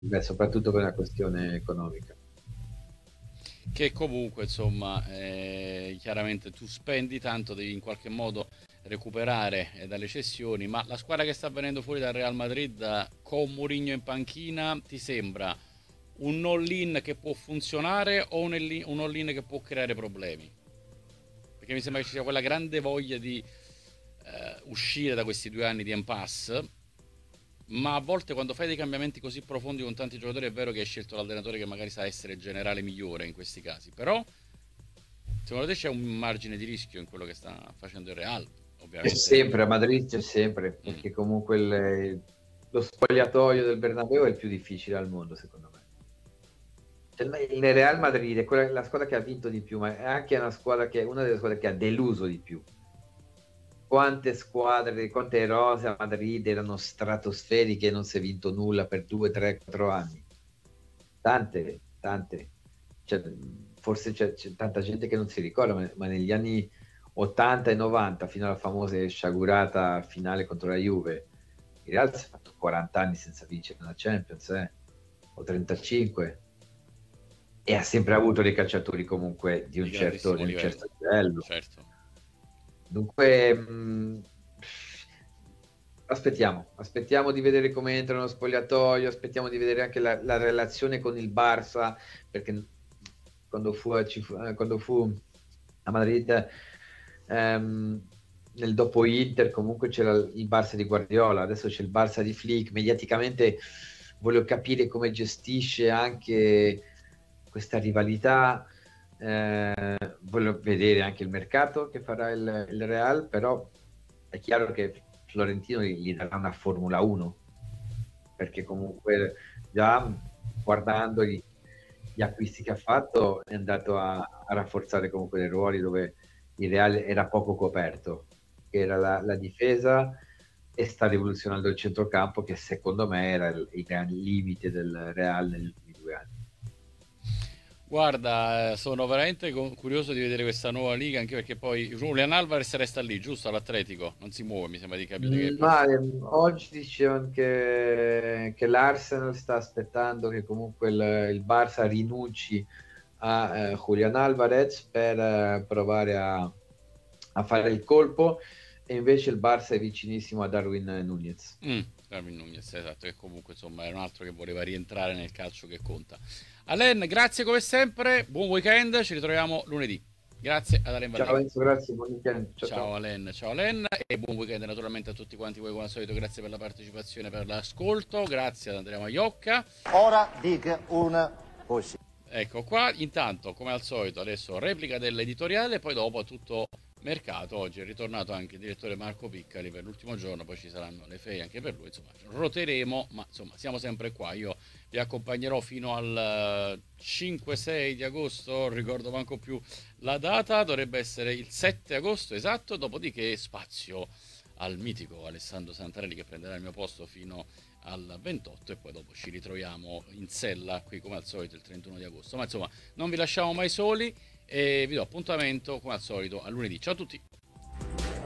Beh, soprattutto per una questione economica. Che comunque insomma chiaramente tu spendi tanto, devi in qualche modo recuperare dalle cessioni, ma la squadra che sta venendo fuori dal Real Madrid con Mourinho in panchina ti sembra un all-in che può funzionare o un all-in che può creare problemi? Perché mi sembra che ci sia quella grande voglia di uscire da questi 2 anni di impasse, ma a volte quando fai dei cambiamenti così profondi con tanti giocatori è vero che hai scelto l'allenatore che magari sa essere il generale migliore in questi casi, però secondo te c'è un margine di rischio in quello che sta facendo il Real? C'è Ovviamente. sempre, a Madrid c'è sempre, Mm. perché comunque lo spogliatoio del Bernabéu è il più difficile al mondo, secondo me. Cioè, il Real Madrid è la squadra che ha vinto di più, ma è anche una delle squadre che ha deluso di più. Quante squadre, quante rose a Madrid erano stratosferiche e non si è vinto nulla per 2, 3, 4 anni. Tante, tante. Cioè, forse c'è tanta gente che non si ricorda, ma negli anni 80 e 90, fino alla famosa sciagurata finale contro la Juve, il Real si è fatto 40 anni senza vincere una Champions, o 35, e ha sempre avuto dei calciatori comunque di Di un certo, grandissimo di un livello, certo livello. certo. Dunque, aspettiamo di vedere come entra nello spogliatoio, aspettiamo di vedere anche la relazione con il Barça, perché quando fu a Madrid, ehm, nel dopo Inter, comunque c'era il Barça di Guardiola, adesso c'è il Barça di Flick. Mediaticamente voglio capire come gestisce anche questa rivalità. Voglio vedere anche il mercato che farà il Real, però è chiaro che Florentino gli darà una Formula 1, perché comunque già guardando gli acquisti che ha fatto è andato a rafforzare comunque dei ruoli dove il Real era poco coperto, che era la difesa, e sta rivoluzionando il centrocampo, che secondo me era il gran limite del Real negli ultimi 2 anni. Guarda, sono veramente curioso di vedere questa nuova liga, anche perché poi Julian Alvarez resta lì, giusto, all'Atletico, non si muove, mi sembra di capire che poi. Ma oggi dicevano che l'Arsenal sta aspettando che comunque il Barça rinunci a Julian Alvarez per provare a fare il colpo, e invece il Barça è vicinissimo a Darwin Nunez. Darwin Nunez, esatto, che comunque insomma era un altro che voleva rientrare nel calcio che conta. Alen, grazie come sempre, buon weekend, ci ritroviamo lunedì. Grazie ad Alen Ciao Vallega. Enzo, grazie, buon weekend. Ciao ciao. Ciao Alen e buon weekend naturalmente a tutti quanti voi come al solito, grazie per la partecipazione, per l'ascolto, grazie ad Andrea Maiocca. Ora dica una poesia. Ecco qua, intanto come al solito adesso replica dell'editoriale, poi dopo tutto mercato. Oggi è ritornato anche il direttore Marco Piccali per l'ultimo giorno, poi ci saranno le ferie anche per lui, insomma roteremo, ma insomma siamo sempre qua. Io vi accompagnerò fino al 5-6 di agosto, non ricordo manco più la data, dovrebbe essere il 7 agosto esatto, dopodiché spazio al mitico Alessandro Santarelli che prenderà il mio posto fino al 28 e poi dopo ci ritroviamo in sella qui come al solito il 31 di agosto. Ma insomma, non vi lasciamo mai soli e vi do appuntamento come al solito a lunedì. Ciao a tutti!